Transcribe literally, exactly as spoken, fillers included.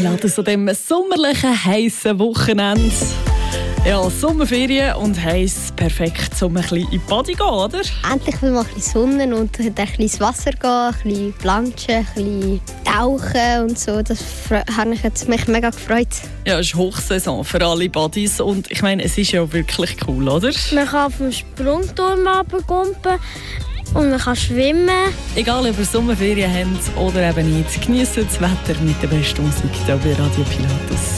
Pilatus an diesem sommerlichen, heissen Wochenende. Ja, Sommerferien und heiss, perfekt, um ein bisschen in die Body gehen, oder? Endlich will man ein bisschen Sonne und ein bisschen ins Wasser gehen, ein bisschen planschen, ein bisschen tauchen und so. Das habe ich jetzt mich mega gefreut. Ja, es ist Hochsaison für alle Buddies und ich meine, es ist ja wirklich cool, oder? Man kann auf dem Sprungturm runterkumpen und man kann schwimmen. Egal, ob ihr Sommerferien habt oder eben nicht, genießt das Wetter mit der besten Musik hier bei Radio Pilatus.